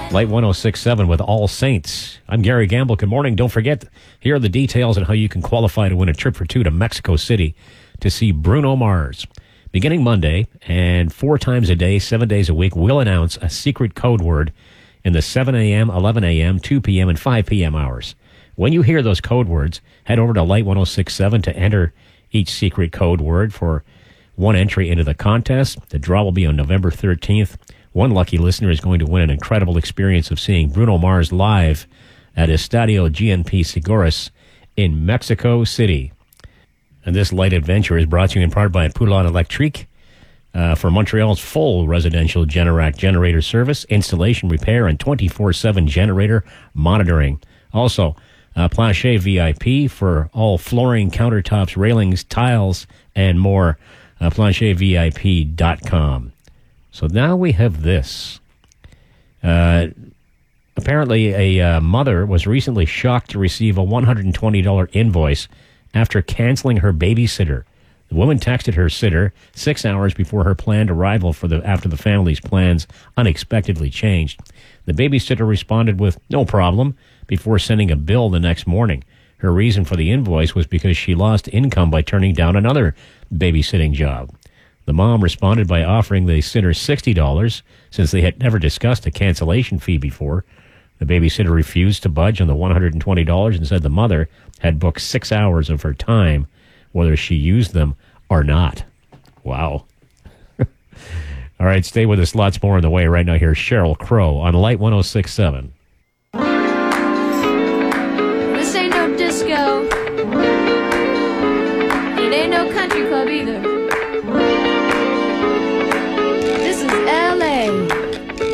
Light 106.7 with All Saints. I'm Gary Gamble. Good morning. Don't forget, here are the details on how you can qualify to win a trip for two to Mexico City to see Bruno Mars. Beginning Monday and 4 times a day, 7 days a week, we'll announce a secret code word in the 7 a.m., 11 a.m., 2 p.m., and 5 p.m. hours. When you hear those code words, head over to Light 106.7 to enter each secret code word for one entry into the contest. The draw will be on November 13th. One lucky listener is going to win an incredible experience of seeing Bruno Mars live at Estadio GNP Seguros in Mexico City. And this light adventure is brought to you in part by Poulon Electrique for Montreal's full residential Generac generator service, installation, repair, and 24/7 generator monitoring. Also, Plancher VIP for all flooring, countertops, railings, tiles, and more. PlancherVIP.com. So now we have this. Apparently, a mother was recently shocked to receive a $120 invoice after canceling her babysitter. The woman texted her sitter 6 hours before her planned arrival after the family's plans unexpectedly changed. The babysitter responded with "no problem" before sending a bill the next morning. Her reason for the invoice was because she lost income by turning down another babysitting job. The mom responded by offering the sitter $60 since they had never discussed a cancellation fee before. The babysitter refused to budge on the $120 and said the mother had booked 6 hours of her time, whether she used them or not. Wow. All right, stay with us. Lots more on the way. Right now, here's Sheryl Crow on Light 106.7. This ain't no disco. It ain't no country club either.